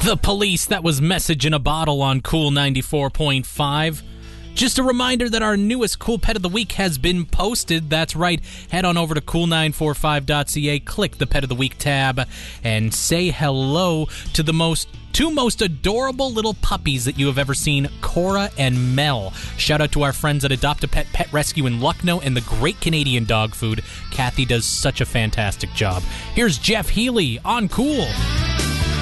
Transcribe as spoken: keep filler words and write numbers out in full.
The Police, that was Message in a Bottle on Cool ninety-four point five. Just a reminder that our newest Cool Pet of the Week has been posted. That's right. Head on over to cool nine four five dot c a, click the Pet of the Week tab, and say hello to the most two most adorable little puppies that you have ever seen, Cora and Mel. Shout out to our friends at Adopt a Pet Pet Rescue in Lucknow and the Great Canadian Dog Food. Kathy does such a fantastic job. Here's Jeff Healy on Cool.